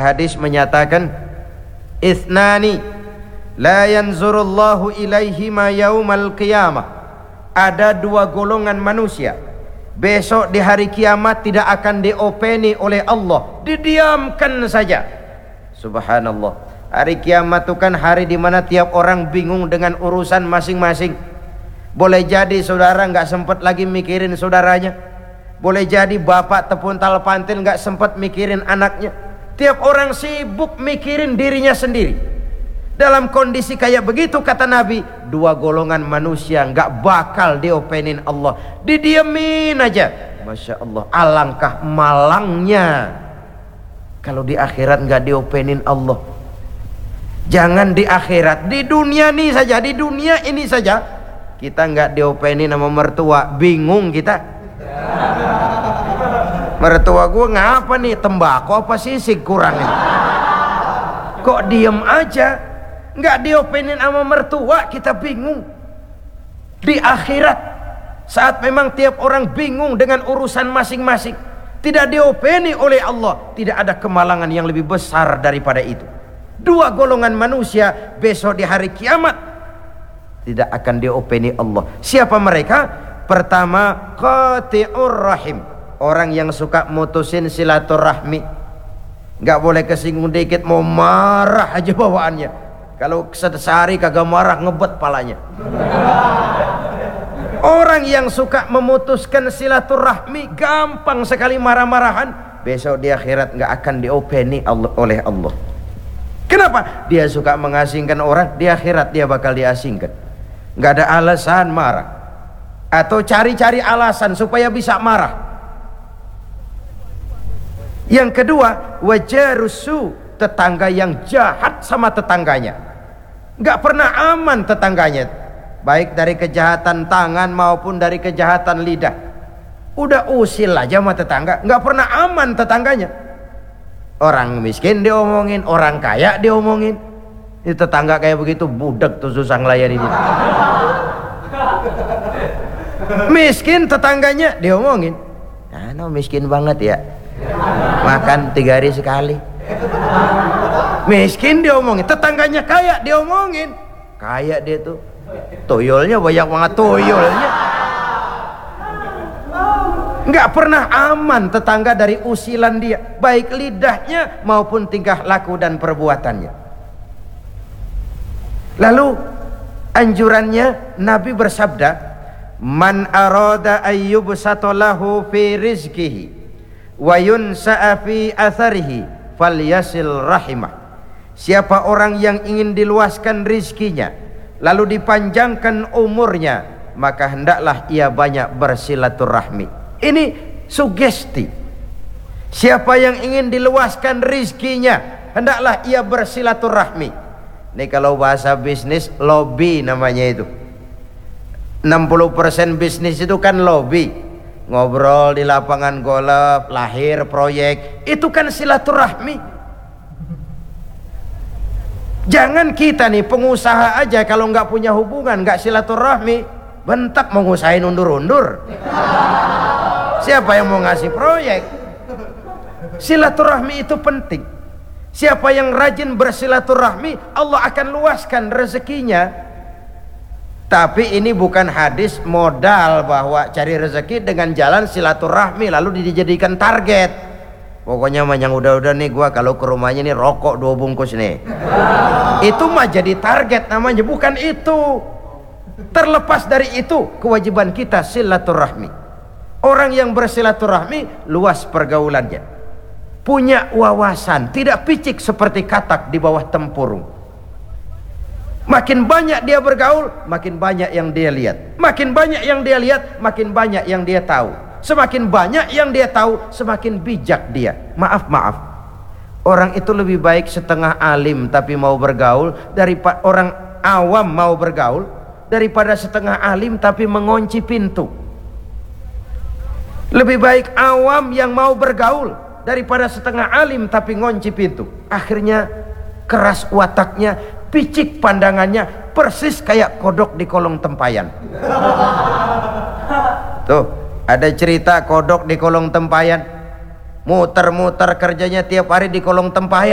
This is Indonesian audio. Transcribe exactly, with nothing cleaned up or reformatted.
hadis menyatakan, "Itsnani la yanzurullahu ilaihima yaumal qiyamah." Ada dua golongan manusia, besok di hari kiamat tidak akan diopeni oleh Allah, didiamkan saja. Subhanallah. Hari kiamat itu kan hari di mana tiap orang bingung dengan urusan masing-masing. Boleh jadi saudara nggak sempat lagi mikirin saudaranya. Boleh jadi bapak tepun talpantil nggak sempat mikirin anaknya. Tiap orang sibuk mikirin dirinya sendiri. Dalam kondisi kayak begitu kata Nabi, dua golongan manusia nggak bakal diopenin Allah, didiemin aja. Masya Allah, alangkah malangnya kalau di akhirat nggak diopenin Allah. Jangan di akhirat, di dunia ini saja, di dunia ini saja kita nggak diopenin sama mertua, bingung kita. Mertua gue ngapa nih, tembakau apa sisik kurang ini? Kok diem aja? Nggak diopenin sama mertua, kita bingung. Di akhirat, saat memang tiap orang bingung dengan urusan masing-masing, tidak diopeni oleh Allah, tidak ada kemalangan yang lebih besar daripada itu. Dua golongan manusia besok di hari kiamat tidak akan diopeni Allah. Siapa mereka? Pertama, qati'ur rahim, orang yang suka mutusin silaturahmi. Nggak boleh kesinggung dikit mau marah aja bawaannya. Kalau sehari kagak marah ngebet palanya. Orang yang suka memutuskan silaturahmi gampang sekali marah-marahan, besok di akhirat nggak akan diopeni Allah, oleh Allah. Kenapa? Dia suka mengasingkan orang, di akhirat dia bakal diasingkan. Nggak ada alasan marah, atau cari-cari alasan supaya bisa marah. Yang kedua, wajarusu, tetangga yang jahat sama tetangganya. Nggak pernah aman tetangganya, baik dari kejahatan tangan maupun dari kejahatan lidah. Udah usil aja sama tetangga, nggak pernah aman tetangganya. Orang miskin diomongin, orang kaya diomongin. Ini tetangga kayak begitu budak tuh, susah ngelayanin itu. Miskin tetangganya diomongin, nah, no, miskin banget ya, makan tiga hari sekali. Miskin diomongin, tetangganya kaya diomongin, kaya dia tuh, toyolnya banyak banget toyolnya. Nggak pernah aman tetangga dari usilan dia, baik lidahnya maupun tingkah laku dan perbuatannya. Lalu anjurannya, Nabi bersabda, man arada ayyubsata lahu fi rizqihi wa yunsa'a fi atharihi falyasil rahimah. Siapa orang yang ingin diluaskan rizkinya lalu dipanjangkan umurnya, maka hendaklah ia banyak bersilaturahmi. Ini sugesti. Siapa yang ingin diluaskan rizkinya, hendaklah ia bersilaturahmi. Ini kalau bahasa bisnis, lobby namanya itu. enam puluh persen bisnis itu kan lobby. Ngobrol di lapangan golf, lahir proyek, itu kan silaturahmi. Jangan kita nih pengusaha aja kalau nggak punya hubungan, nggak silaturahmi, bentak mau ngusahain undur-undur. Siapa yang mau ngasih proyek? Silaturahmi itu penting. Siapa yang rajin bersilaturahmi, Allah akan luaskan rezekinya. Tapi ini bukan hadis modal bahwa cari rezeki dengan jalan silaturahmi lalu dijadikan target. Pokoknya mah yang udah-udah nih, gua kalau ke rumahnya nih rokok dua bungkus nih. Itu mah jadi target namanya, bukan itu. Terlepas dari itu, kewajiban kita silaturahmi. Orang yang bersilaturahmi luas pergaulannya, punya wawasan, tidak picik seperti katak di bawah tempurung. Makin banyak dia bergaul, makin banyak yang dia lihat. Makin banyak yang dia lihat, makin banyak yang dia tahu. Semakin banyak yang dia tahu, semakin bijak dia. Maaf, maaf. Orang itu lebih baik setengah alim tapi mau bergaul, daripada orang awam mau bergaul, daripada setengah alim tapi mengunci pintu. Lebih baik awam yang mau bergaul daripada setengah alim tapi ngunci pintu. Akhirnya keras wataknya, picik pandangannya, persis kayak kodok di kolong tempayan. Tuh, ada cerita kodok di kolong tempayan, muter-muter kerjanya tiap hari di kolong tempayan.